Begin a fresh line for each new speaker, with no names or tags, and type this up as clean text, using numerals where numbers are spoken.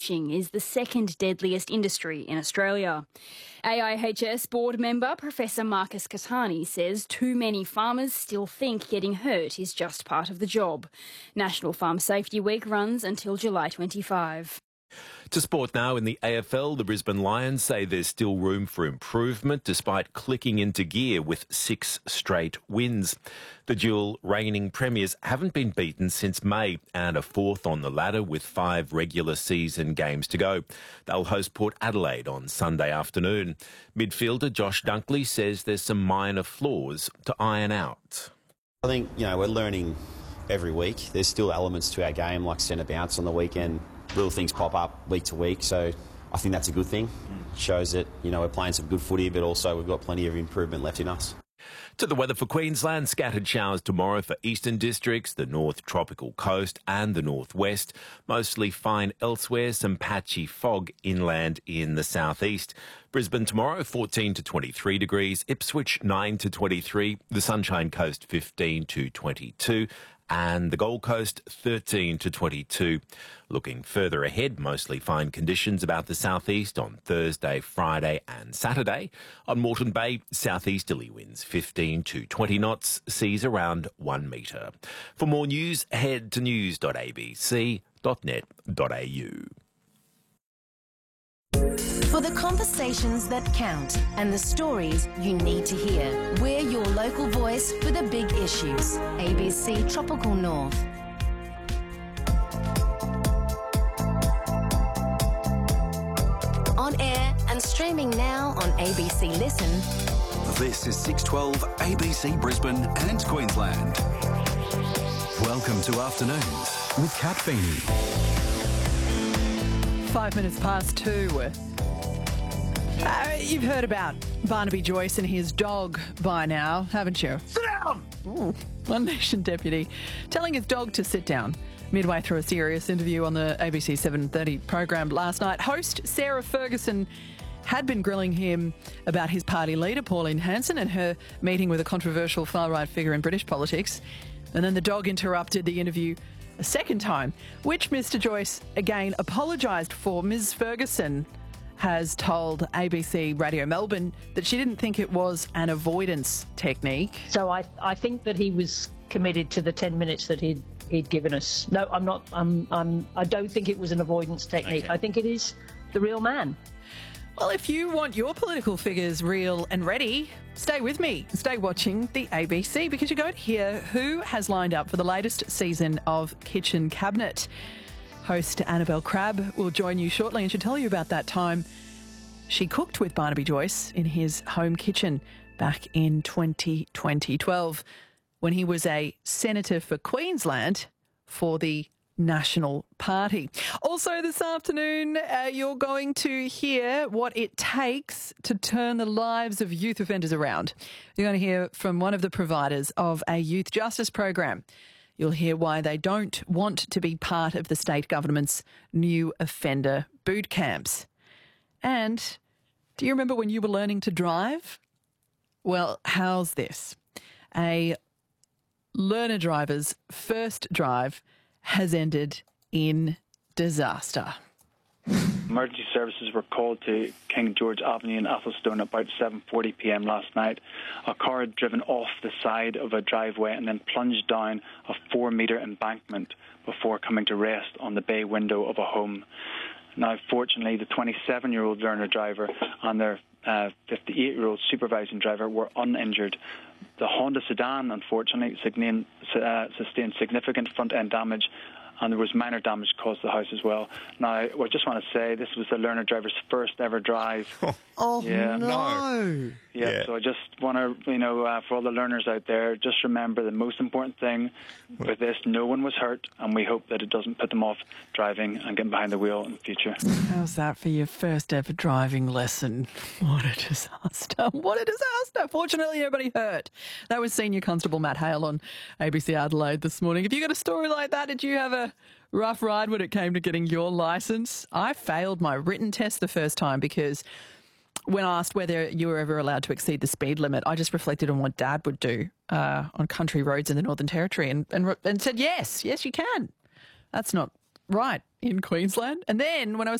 poaching is the second deadliest industry in Australia. AIHS board member Professor Marcus Catani says too many farmers still think getting hurt is just part of the job. National Farm Safety Week runs until July 25.
To sport now in the AFL, the Brisbane Lions say there's still room for improvement despite clicking into gear with 6 straight wins. The dual reigning premiers haven't been beaten since May and are fourth on the ladder with 5 regular season games to go. They'll host Port Adelaide on Sunday afternoon. Midfielder Josh Dunkley says there's some minor flaws to iron out.
I think, we're learning every week. There's still elements to our game like centre bounce on the weekend. Little things pop up week to week, so I think that's a good thing. Shows that, we're playing some good footy, but also we've got plenty of improvement left in us.
To the weather for Queensland, scattered showers tomorrow for eastern districts, the North Tropical Coast and the northwest. Mostly fine elsewhere, some patchy fog inland in the southeast. Brisbane tomorrow, 14 to 23 degrees. Ipswich, 9 to 23. The Sunshine Coast, 15 to 22. And the Gold Coast, 13 to 22. Looking further ahead, mostly fine conditions about the southeast on Thursday, Friday and Saturday. On Moreton Bay, southeasterly winds 15 to 20 knots, seas around 1 metre. For more news, head to news.abc.net.au.
For the conversations that count and the stories you need to hear, we're your local voice for the big issues. ABC Tropical North. On air and streaming now on ABC Listen.
This is 612 ABC Brisbane and Queensland. Welcome to Afternoons with Kat Feeney.
5 minutes past 2. You've heard about Barnaby Joyce and his dog by now, haven't you?
Sit down!
Ooh, One Nation deputy telling his dog to sit down midway through a serious interview on the ABC 7:30 program last night. Host Sarah Ferguson had been grilling him about his party leader, Pauline Hanson, and her meeting with a controversial far-right figure in British politics. And then the dog interrupted the interview a second time, which Mr Joyce again apologised for. Ms Ferguson has told ABC Radio Melbourne that she didn't think it was an avoidance technique.
So I think that he was committed to the 10 minutes that he'd given us. No, I'm not. I don't think it was an avoidance technique. Okay. I think it is the real man.
Well, if you want your political figures real and ready, stay with me. Stay watching the ABC because you're going to hear who has lined up for the latest season of Kitchen Cabinet. Host Annabelle Crabb will join you shortly and she'll tell you about that time she cooked with Barnaby Joyce in his home kitchen back in 2012 when he was a senator for Queensland for the National Party. Also this afternoon, you're going to hear what it takes to turn the lives of youth offenders around. You're going to hear from one of the providers of a youth justice program. You'll hear why they don't want to be part of the state government's new offender boot camps. And do you remember when you were learning to drive? Well, how's this? A learner driver's first drive has ended in disaster.
Emergency services were called to King George Avenue in Athelstone at about 7:40 p.m. last night. A car had driven off the side of a driveway and then plunged down a 4-metre embankment before coming to rest on the bay window of a home. Now, fortunately, the 27-year-old learner driver and their 58-year-old supervising driver were uninjured. The Honda sedan, unfortunately, sustained significant front-end damage, and there was minor damage caused to the house as well. Now, I just want to say this was the learner driver's first ever drive.
Oh,
yeah.
no.
Yeah, so I just want to, for all the learners out there, just remember the most important thing with this, no one was hurt, and we hope that it doesn't put them off driving and getting behind the wheel in the future.
How's that for your first ever driving lesson? What a disaster. What a disaster. Fortunately, nobody hurt. That was Senior Constable Matt Hale on ABC Adelaide this morning. Have you got a story like that? Did you have a rough ride when it came to getting your licence? I failed my written test the first time because when asked whether you were ever allowed to exceed the speed limit, I just reflected on what Dad would do on country roads in the Northern Territory and said, yes, you can. That's not right in Queensland. And then when I was